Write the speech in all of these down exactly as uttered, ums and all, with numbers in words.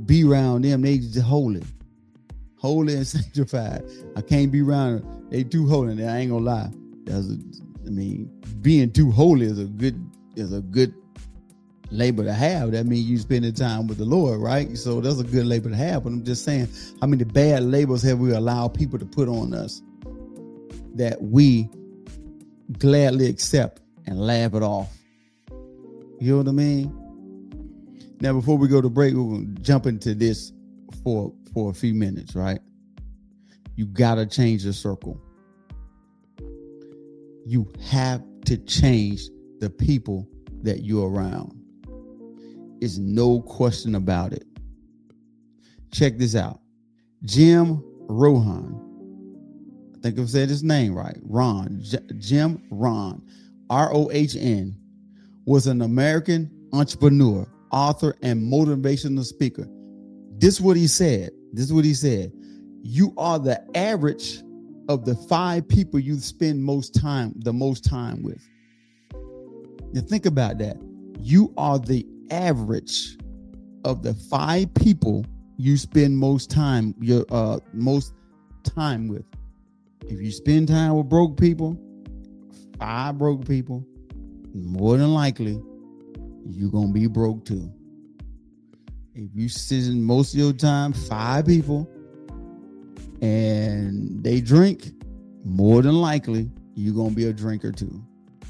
be around them. They just holy. Holy and sanctified. I can't be around them. They too holy. I ain't gonna lie. That's a, I mean, being too holy is a good is a good labor to have. That means you spending time with the Lord, right? So that's a good labor to have. But I'm just saying, how many bad labels have we allowed people to put on us that we gladly accept and laugh it off? You know what I mean? Now, before we go to break, we're going to jump into this for, for a few minutes, right? You got to change your circle. You have to change the people that you're around. There's no question about it. Check this out. Jim Rohn, I think I've said his name right. Ron, J- Jim Rohn, R O H N, was an American entrepreneur, author, and motivational speaker. This is what he said. This is what he said. You are the average of the five people you spend most time, the most time with. Now think about that. You are the average of the five people you spend most time, your uh most time with. If you spend time with broke people, five broke people, more than likely you're gonna be broke too. If you sit most of your time five people and they drink, more than likely you're gonna be a drinker too.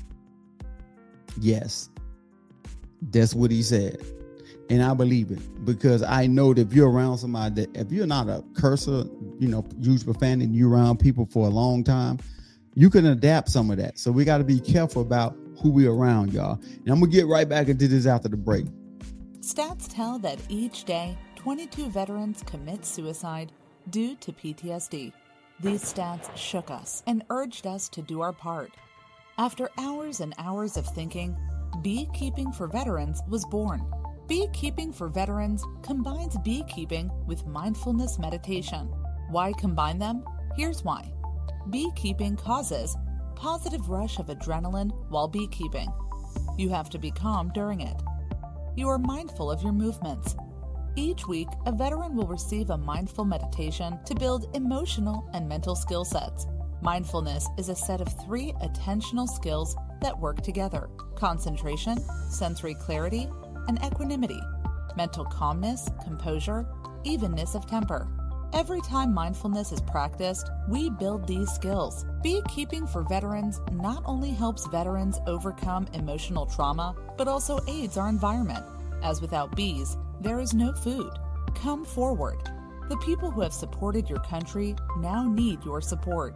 Yes, that's what he said. And I believe it, because I know that if you're around somebody that, if you're not a cursor, you know, use profanity, and you're around people for a long time, you can adapt some of that. So we got to be careful about who we're around, y'all. And I'm going to get right back into this after the break. Stats tell that each day, twenty-two veterans commit suicide due to P T S D. These stats shook us and urged us to do our part. After hours and hours of thinking, Beekeeping for Veterans was born. Beekeeping for Veterans combines beekeeping with mindfulness meditation. Why combine them? Here's why. Beekeeping causes positive rush of adrenaline while beekeeping. You have to be calm during it. You are mindful of your movements. Each week, a veteran will receive a mindful meditation to build emotional and mental skill sets. Mindfulness is a set of three attentional skills that work together: concentration, sensory clarity, and equanimity, mental calmness, composure, evenness of temper. Every time mindfulness is practiced, we build these skills. Beekeeping for Veterans not only helps veterans overcome emotional trauma, but also aids our environment, as without bees, there is no food. Come forward. The people who have supported your country now need your support.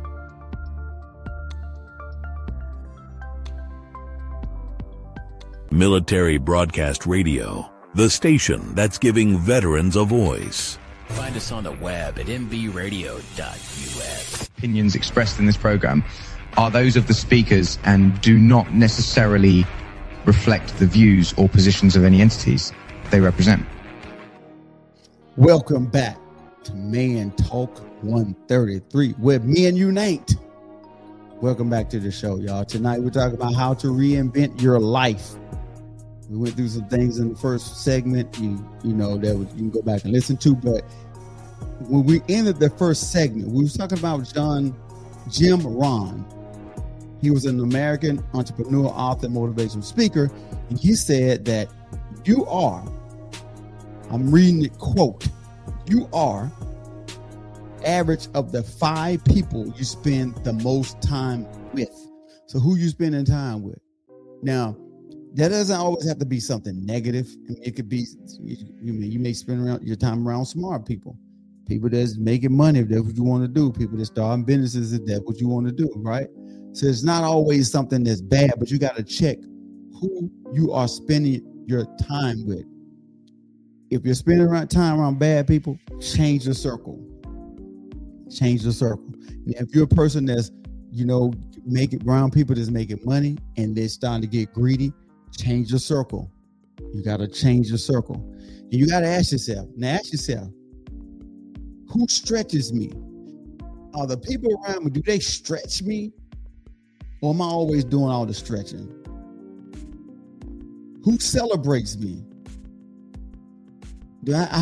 Military Broadcast Radio, the station that's giving veterans a voice. Find us on the web at m b radio dot u s. Opinions expressed in this program are those of the speakers and do not necessarily reflect the views or positions of any entities they represent. Welcome back to Man Talk one thirty-three, where men unite. Welcome back to the show, y'all. Tonight we're talking about how to reinvent your life. We went through some things in the first segment, you you know, that was, you can go back and listen to. But when we ended the first segment, we was talking about John Jim Rohn. He was an American entrepreneur, author, motivational speaker, and he said that you are, I'm reading the quote, you are average of the five people you spend the most time with. So who you spending time with? Now, that doesn't always have to be something negative. I mean, it could be, you, you, you may spend around your time around smart people, people that's making money if that's what you want to do, people that starting businesses if that's what you want to do, right? So it's not always something that's bad, but you got to check who you are spending your time with. If you're spending around time around bad people, change your circle. Change the circle. Now, if you're a person that's, you know, making around people that's making money and they're starting to get greedy, change your circle. You got to change your circle. And you got to ask yourself, now ask yourself, who stretches me? Are the people around me, do they stretch me? Or am I always doing all the stretching? Who celebrates me? Do I,